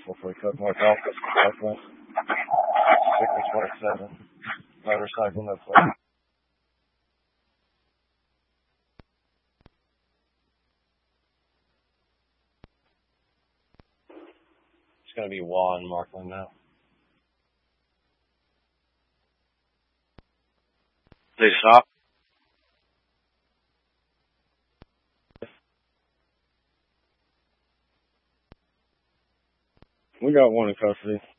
Hopefully cut more golf reference. 627. Motorcycle, no plate. It's going to be Juan Markland now. They stop. We got one in custody.